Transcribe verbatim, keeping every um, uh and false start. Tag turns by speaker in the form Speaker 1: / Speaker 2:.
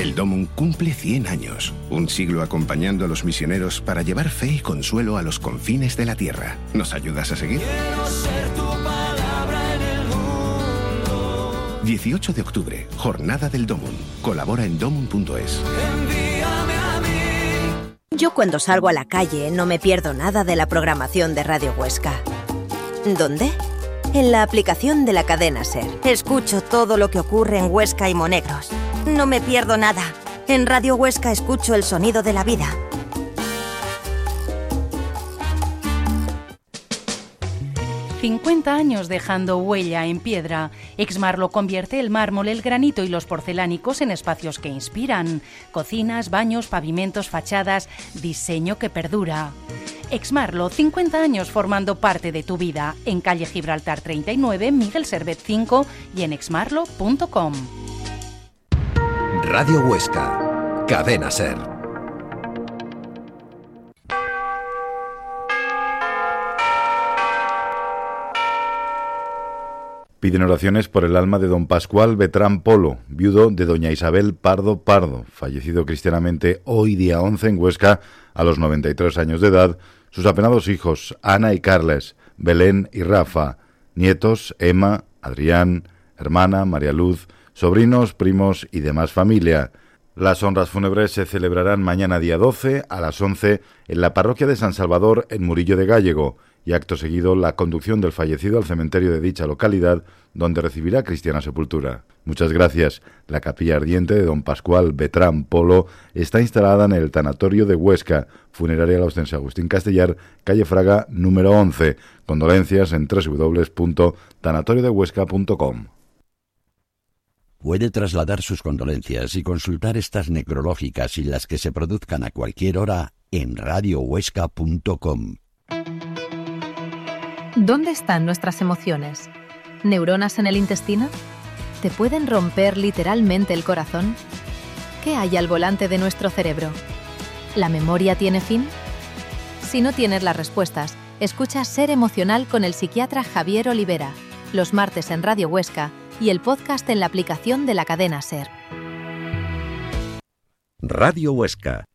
Speaker 1: El Dómun cumple cien años, un siglo acompañando a los misioneros para llevar fe y consuelo a los confines de la tierra. ¿Nos ayudas a seguir?
Speaker 2: Quiero ser tu palabra en el mundo.
Speaker 1: dieciocho de octubre, Jornada del Dómun. Colabora en domun punto es.
Speaker 2: Envíame a mí.
Speaker 3: Yo cuando salgo a la calle no me pierdo nada de la programación de Radio Huesca. ¿Dónde? En la aplicación de la cadena SER. Escucho todo lo que ocurre en Huesca y Monegros. No me pierdo nada. En Radio Huesca escucho el sonido de la vida.
Speaker 4: cincuenta años dejando huella en piedra. Exmarlo convierte el mármol, el granito y los porcelánicos en espacios que inspiran. Cocinas, baños, pavimentos, fachadas, diseño que perdura. Exmarlo, cincuenta años formando parte de tu vida. En calle Gibraltar treinta y nueve, Miguel Servet cinco y en exmarlo punto com.
Speaker 5: Radio Huesca, Cadena SER.
Speaker 6: Piden oraciones por el alma de don Pascual Betrán Polo, viudo de doña Isabel Pardo Pardo, fallecido cristianamente hoy día once en Huesca a los noventa y tres años de edad, sus apenados hijos Ana y Carles, Belén y Rafa, nietos Emma, Adrián, hermana María Luz, sobrinos, primos y demás familia. Las honras fúnebres se celebrarán mañana día doce a las once en la parroquia de San Salvador en Murillo de Gállego y acto seguido la conducción del fallecido al cementerio de dicha localidad donde recibirá cristiana sepultura. Muchas gracias. La capilla ardiente de don Pascual Betrán Polo está instalada en el tanatorio de Huesca, funeraria La Ostense Agustín Castellar, calle Fraga número once. Condolencias en doble u doble u doble u punto tanatorio de huesca punto com.
Speaker 7: Puede trasladar sus condolencias y consultar estas necrológicas y las que se produzcan a cualquier hora en radio huesca punto com.
Speaker 8: ¿Dónde están nuestras emociones? ¿Neuronas en el intestino? ¿Te pueden romper literalmente el corazón? ¿Qué hay al volante de nuestro cerebro? ¿La memoria tiene fin? Si no tienes las respuestas, escucha Ser Emocional con el psiquiatra Javier Olivera, los martes en Radio Huesca y el podcast en la aplicación de la cadena SER.
Speaker 5: Radio Huesca,